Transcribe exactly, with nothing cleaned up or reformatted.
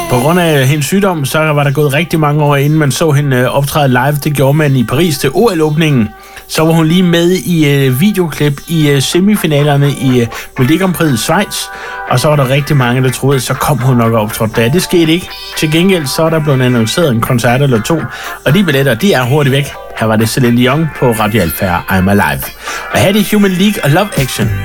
På grund af hendes sygdom, så var der gået rigtig mange år, inden man så hende optræde live. Det gjorde man i Paris til O L-åbningen. Så var hun lige med i uh, videoklip i uh, semifinalerne i uh, Melodi Grand Prix i Schweiz. Og så var der rigtig mange, der troede, så kom hun nok optrådt der. Det skete ikke. Til gengæld så er der blevet annonceret en koncert eller to. Og de billetter, de er hurtigt væk. Her var det Celine Dion på Radio Alfa, I'm Alive. Og her er det Human League og Love Action.